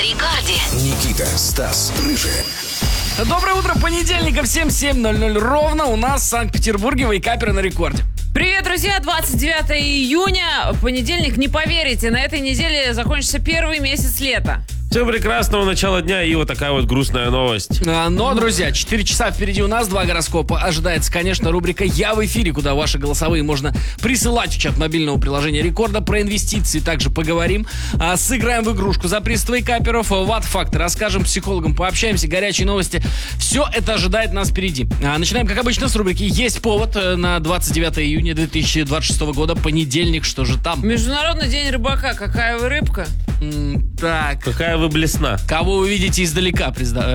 рекорде. Никита, Стас, Рыжий. Доброе утро, понедельника, всем 7:00 ровно. У нас в Санкт-Петербурге вейкаперы на рекорде. Привет, друзья! 29 июня, понедельник. Не поверите, на этой неделе закончится первый месяц лета. Всем прекрасного начала дня и вот такая вот грустная новость. Но, друзья, 4 часа впереди у нас, 2 гороскопа. Ожидается, конечно, рубрика «Я в эфире», куда ваши голосовые можно присылать в чат мобильного приложения Рекорда. Про инвестиции также поговорим. Сыграем в игрушку за приз вейкаперов. Ват-факты расскажем, психологам пообщаемся, горячие новости. Все это ожидает нас впереди. Начинаем, как обычно, с рубрики «Есть повод» на 29 июня 2026 года, понедельник. Что же там? Международный день рыбака. Какая вы рыбка? Так. Какая вы блесна. Кого вы видите издалека,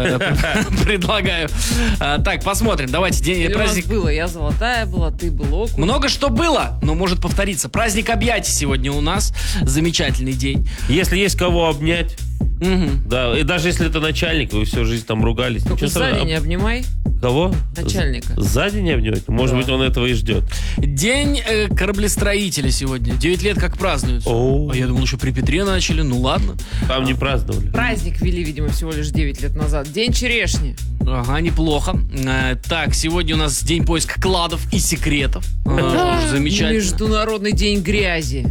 предлагаю. Так, посмотрим. Давайте. Или Праздник. у нас было, я золотая была, ты был окунь. Много что было, но может повториться. Праздник объятий сегодня у нас. Замечательный день. Если есть кого обнять, да, и даже если это начальник, вы всю жизнь там ругались. Только ничего сзади страшного. не обнимай Кого? начальника. Сзади не обнимать? Может быть, он этого и ждет. День кораблестроителя сегодня. 9 лет как празднуются. О. А я думал, еще при Петре начали. Ну ладно. Там не праздновали. Праздник ввели, видимо, всего лишь 9 лет назад. День черешни. Ага, неплохо. Так, сегодня у нас день поиска кладов и секретов. Тоже замечательно. Международный день грязи.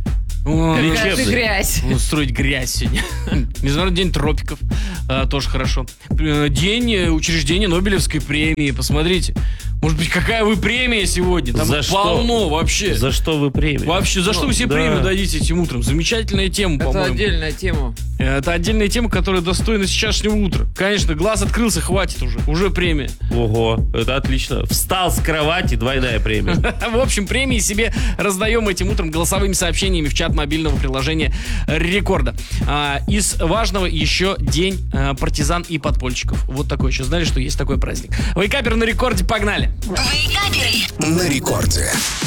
О, Какая ты Лечебный. грязь. Устроить грязь сегодня. Международный день тропиков. Тоже хорошо. День учреждения Нобелевской премии. Посмотрите. Может быть, какая вы премия сегодня? Там За их что? полно вообще. За что вы премия? Вообще, за что вы себе да. премию дадите этим утром? Замечательная тема, Это по-моему. отдельная тема. Это отдельная тема, которая достойна сейчасшнего утра. Конечно, глаз открылся, хватит уже. Уже премия. Ого, это отлично. Встал с кровати, двойная премия. В общем, премии себе раздаем этим утром голосовыми сообщениями в чат мобильного приложения Рекорда. Из важного еще день партизан и подпольщиков. Вот такой еще. Знали, что есть такой праздник? Вейкапер на Рекорде, погнали! Вейкаперы. На рекорде.